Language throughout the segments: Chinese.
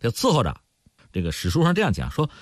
这伺候着。这个史书上这样讲说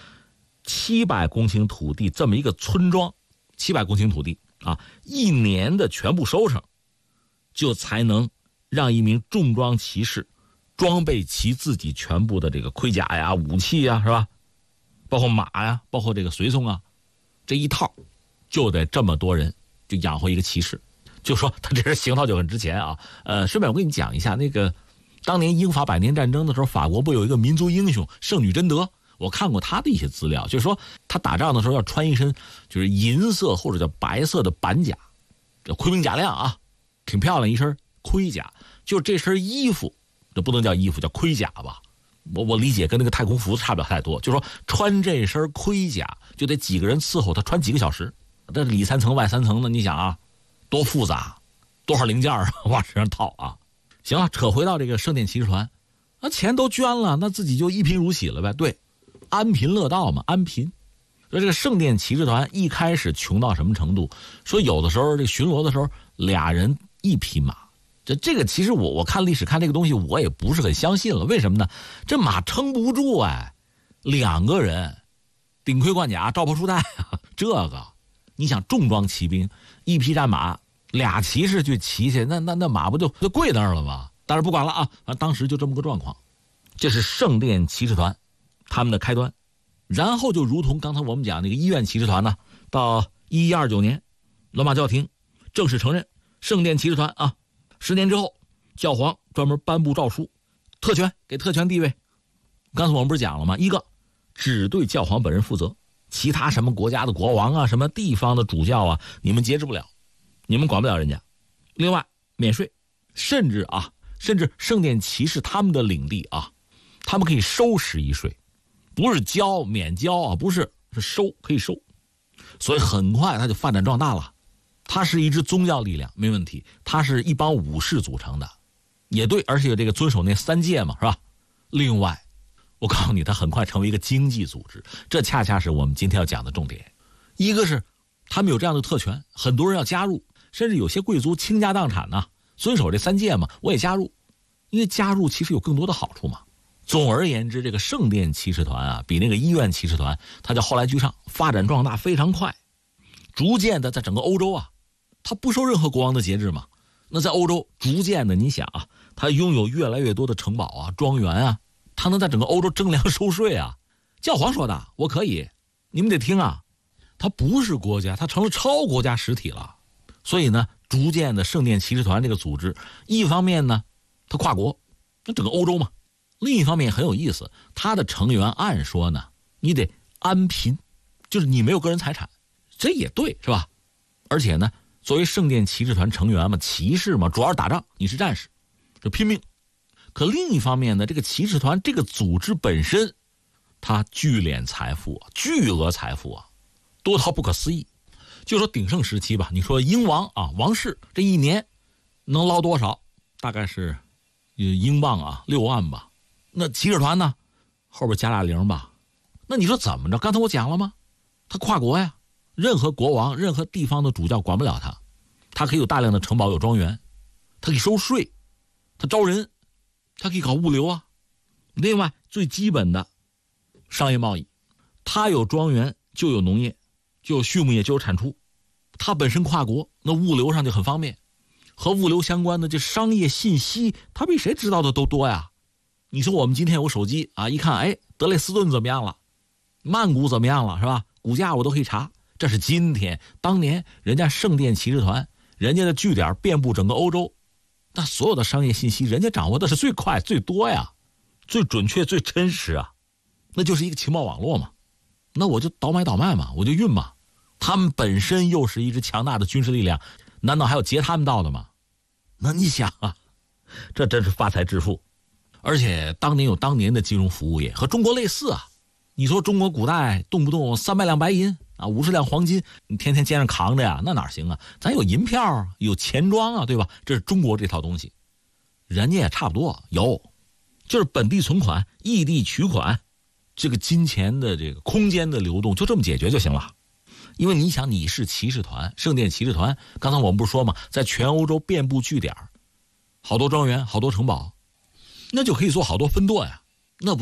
，700公顷土地这么一个村庄，700公顷土地啊，1年的全部收成，就才能让一名重装骑士装备齐自己全部的这个盔甲呀、武器呀，是吧？包括马呀，包括这个随从啊，这一套就得这么多人就养活一个骑士。就说他这人行头就很值钱啊。顺便我跟你讲一下，那个当年英法百年战争的时候，法国不有一个民族英雄圣女贞德？我看过他的一些资料，就是说他打仗的时候要穿一身就是银色或者叫白色的板甲，叫盔兵甲亮啊，挺漂亮一身盔甲。就这身衣服，这不能叫衣服，叫盔甲吧？我理解跟那个太空服差不了太多，就是说穿这身盔甲就得几个人伺候他，穿几个小时。这里3层外3层的，你想啊，多复杂，多少零件啊往身上套啊！行了，扯回到这个圣殿骑士团，那钱都捐了，那自己就一贫如洗了呗？对，安贫乐道嘛，安贫。说这个圣殿骑士团一开始穷到什么程度？说有的时候这巡逻的时候，2人1匹马。这个其实我看历史看这个东西，我也不是很相信了。为什么呢？这马撑不住哎，2个人顶盔贯甲、罩袍束带啊，这个你想重装骑兵1匹战马，2骑士去骑去，那马不就跪那儿了吗？但是不管了啊，当时就这么个状况。这是圣殿骑士团他们的开端，然后就如同刚才我们讲那个医院骑士团呢，到1129年，罗马教廷正式承认圣殿骑士团啊。10年之后，教皇专门颁布诏书，特权，给特权地位。刚才我们不是讲了吗？一个只对教皇本人负责，其他什么国家的国王啊，什么地方的主教啊，你们节制不了，你们管不了人家。另外免税，甚至圣殿骑士他们的领地啊，他们可以收11税，不是交免交啊，不是，是收，可以收。所以很快他就发展壮大了。它是一支宗教力量，没问题。它是一帮武士组成的，也对，而且这个遵守那3戒嘛，是吧？另外，我告诉你，它很快成为一个经济组织，这恰恰是我们今天要讲的重点。一个是他们有这样的特权，很多人要加入，甚至有些贵族倾家荡产呢，遵守这3戒嘛，我也加入，因为加入其实有更多的好处嘛。总而言之，这个圣殿骑士团啊，比那个医院骑士团，它叫后来居上，发展壮大非常快，逐渐的在整个欧洲啊。他不受任何国王的节制嘛？那在欧洲逐渐的，你想啊，他拥有越来越多的城堡啊、庄园啊，他能在整个欧洲征粮收税啊。教皇说的，我可以，你们得听啊。他不是国家，他成了超国家实体了。所以呢，逐渐的圣殿骑士团这个组织，一方面呢，它跨国，那整个欧洲嘛；另一方面很有意思，它的成员按说呢，你得安贫，就是你没有个人财产，这也对，是吧？而且呢。作为圣殿骑士团成员嘛，骑士嘛，主要是打仗，你是战士，就拼命。可另一方面呢，这个骑士团这个组织本身，它聚敛财富，巨额财富啊，多到不可思议。就说鼎盛时期吧，你说英王啊，王室这一年能捞多少？大概是英镑啊6万吧。那骑士团呢，后边加俩零吧。那你说怎么着？刚才我讲了吗？他跨国呀。任何国王、任何地方的主教管不了他，他可以有大量的城堡、有庄园，他可以收税，他招人，他可以搞物流啊。另外，最基本的商业贸易，他有庄园就有农业，就有畜牧业，就有产出。他本身跨国，那物流上就很方便。和物流相关的这商业信息，他比谁知道的都多呀。你说我们今天有个手机啊，一看，哎，德累斯顿怎么样了，曼谷怎么样了，是吧？股价我都可以查。这是今天，当年人家圣殿骑士团，人家的据点遍布整个欧洲，那所有的商业信息，人家掌握的是最快、最多呀，最准确、最真实啊，那就是一个情报网络嘛。那我就倒买倒卖嘛，我就运嘛。他们本身又是一支强大的军事力量，难道还要劫他们道的吗？那你想啊，这真是发财致富。而且当年有当年的金融服务业，和中国类似啊。你说中国古代动不动300两白银啊，50两黄金，你天天肩上扛着呀，那哪行啊？咱有银票，有钱庄啊，对吧？这是中国这套东西，人家也差不多有，就是本地存款、异地取款，这个金钱的这个空间的流动就这么解决就行了。因为你想，你是骑士团，圣殿骑士团，刚才我们不是说嘛，在全欧洲遍布据点，好多庄园，好多城堡，那就可以做好多分舵呀。